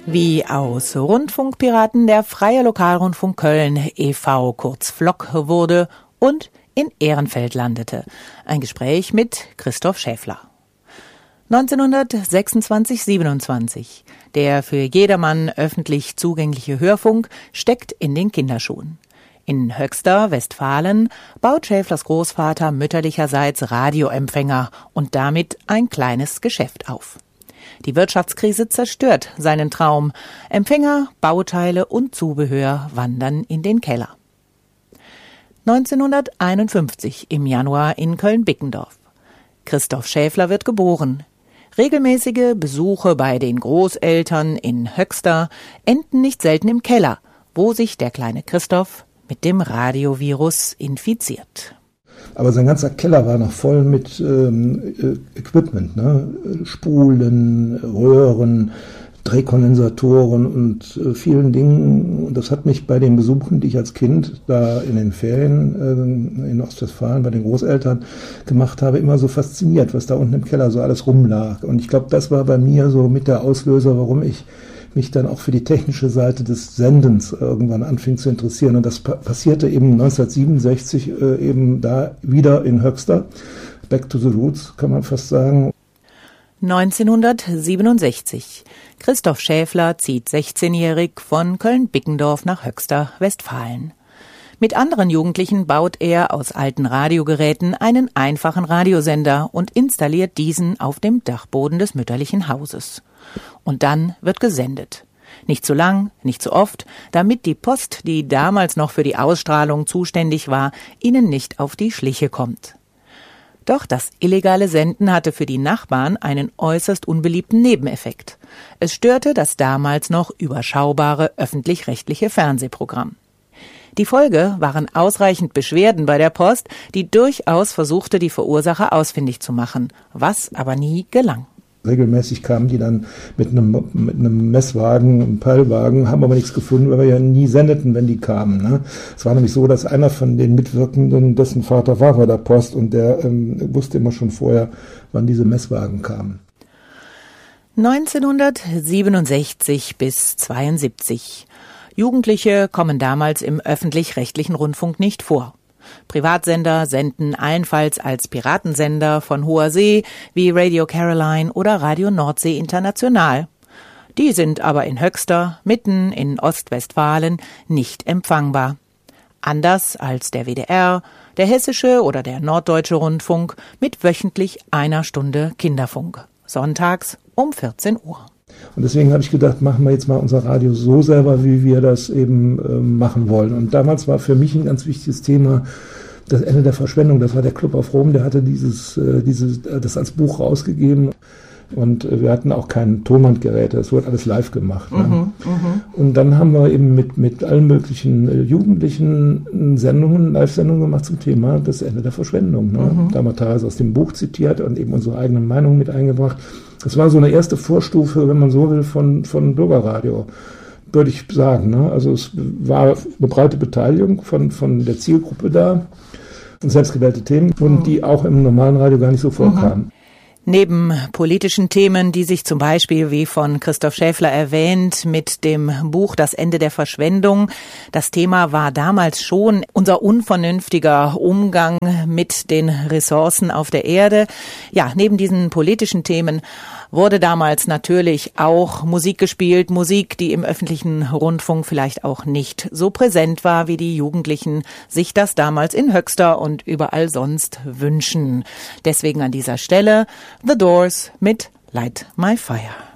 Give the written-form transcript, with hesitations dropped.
Wie aus Rundfunkpiraten der Freie Lokalrundfunk Köln e.V. kurz Flock wurde und in Ehrenfeld landete. Ein Gespräch mit Christoph Schäfler. 1926/27. Der für jedermann öffentlich zugängliche Hörfunk steckt in den Kinderschuhen. In Höxter, Westfalen, baut Schäflers Großvater mütterlicherseits Radioempfänger und damit ein kleines Geschäft auf. Die Wirtschaftskrise zerstört seinen Traum. Empfänger, Bauteile und Zubehör wandern in den Keller. 1951 im Januar in Köln-Bickendorf. Christoph Schäfler wird geboren. Regelmäßige Besuche bei den Großeltern in Höxter enden nicht selten im Keller, wo sich der kleine Christoph mit dem Radiovirus infiziert. Aber sein ganzer Keller war noch voll mit Equipment, ne? Spulen, Röhren, Drehkondensatoren und vielen Dingen. Und das hat mich bei den Besuchen, die ich als Kind da in den Ferien in Ostwestfalen bei den Großeltern gemacht habe, immer so fasziniert, was da unten im Keller so alles rumlag. Und ich glaube, das war bei mir so mit der Auslöser, warum ich mich dann auch für die technische Seite des Sendens irgendwann anfing zu interessieren. Und das passierte eben 1967 eben da wieder in Höxter. Back to the Roots, kann man fast sagen. 1967. Christoph Schäfler zieht 16-jährig von Köln-Bickendorf nach Höxter, Westfalen. Mit anderen Jugendlichen baut er aus alten Radiogeräten einen einfachen Radiosender und installiert diesen auf dem Dachboden des mütterlichen Hauses. Und dann wird gesendet. Nicht zu lang, nicht zu oft, damit die Post, die damals noch für die Ausstrahlung zuständig war, ihnen nicht auf die Schliche kommt. Doch das illegale Senden hatte für die Nachbarn einen äußerst unbeliebten Nebeneffekt. Es störte das damals noch überschaubare öffentlich-rechtliche Fernsehprogramm. Die Folge waren ausreichend Beschwerden bei der Post, die durchaus versuchte, die Verursacher ausfindig zu machen, was aber nie gelang. Regelmäßig kamen die dann mit einem Messwagen, einem Peilwagen, haben aber nichts gefunden, weil wir ja nie sendeten, wenn die kamen. Ne? Es war nämlich so, dass einer von den Mitwirkenden, dessen Vater war bei der Post und der wusste immer schon vorher, wann diese Messwagen kamen. 1967 bis 72. Jugendliche kommen damals im öffentlich-rechtlichen Rundfunk nicht vor. Privatsender senden allenfalls als Piratensender von hoher See wie Radio Caroline oder Radio Nordsee International. Die sind aber in Höxter, mitten in Ostwestfalen, nicht empfangbar. Anders als der WDR, der Hessische oder der Norddeutsche Rundfunk mit wöchentlich einer Stunde Kinderfunk. Sonntags um 14 Uhr. Und deswegen habe ich gedacht, machen wir jetzt mal unser Radio so selber, wie wir das eben machen wollen. Und damals war für mich ein ganz wichtiges Thema das Ende der Verschwendung. Das war der Club auf Rom, der hatte das als Buch rausgegeben. Und wir hatten auch kein Tonbandgerät, das wurde alles live gemacht. Ne? Und dann haben wir eben mit allen möglichen Jugendlichen Live-Sendungen gemacht zum Thema das Ende der Verschwendung. Ne? Da haben wir teilweise aus dem Buch zitiert und eben unsere eigenen Meinungen mit eingebracht. Das war so eine erste Vorstufe, wenn man so will, von Bürgerradio, würde ich sagen. Ne? Also es war eine breite Beteiligung von der Zielgruppe da und selbstgewählte Themen, und die auch im normalen Radio gar nicht so vorkamen. Neben politischen Themen, die sich zum Beispiel, wie von Christoph Schäfler erwähnt, mit dem Buch Das Ende der Verschwendung, das Thema war damals schon unser unvernünftiger Umgang mit den Ressourcen auf der Erde. Ja, neben diesen politischen Themen wurde damals natürlich auch Musik gespielt, Musik, die im öffentlichen Rundfunk vielleicht auch nicht so präsent war, wie die Jugendlichen sich das damals in Höxter und überall sonst wünschen. Deswegen an dieser Stelle The Doors mit Light My Fire.